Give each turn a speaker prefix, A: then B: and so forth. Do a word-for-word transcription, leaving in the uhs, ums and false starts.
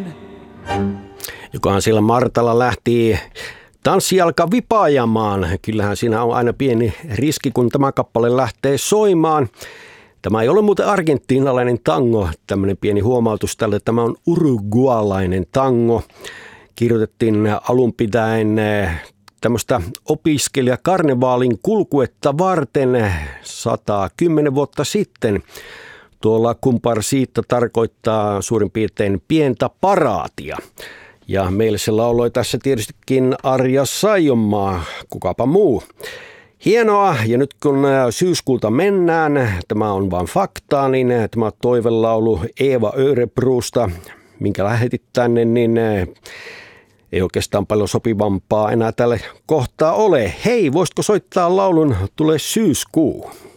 A: Jokohan siellä Martalla lähti tanssijalka vipaajamaan. Kyllähän siinä on aina pieni riski, kun tämä kappale lähtee soimaan. Tämä ei ole muuten argentiinalainen tango, tämmöinen pieni huomautus tälle. Tämä on urugualainen tango. Kirjoitettiin alun pitäen tämmöistä opiskelijakarnevaalin kulkuetta varten sata kymmenen vuotta sitten. Tuolla kumparsiitta tarkoittaa suurin piirtein pientä paraatia. Ja meille se lauloi tässä tietystikin Arja Saijonmaa, kukapa muu. Hienoa, ja nyt kun syyskuuta mennään, tämä on vain faktaa, niin tämä toivelaulu Eeva Örebruusta, minkä lähetit tänne, niin ei oikeastaan paljon sopivampaa enää tälle kohtaa ole. Hei, voisitko soittaa laulun Tule syyskuu?